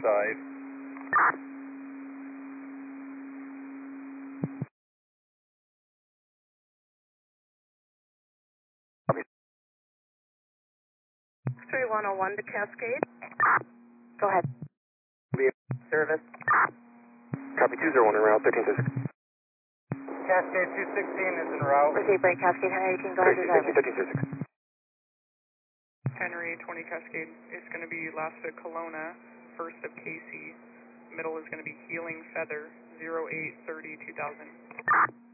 dive. Copy. 3101 to Cascade. Go ahead. Service. Copy 201 en route, 1326. Cascade 216 is en route. Receive break, Cascade Henry 18, go ahead to driver. 1326. Henry 20 Cascade is going to be last at Kelowna, first of Casey. Middle is going to be Healing Feather, 0830 2000.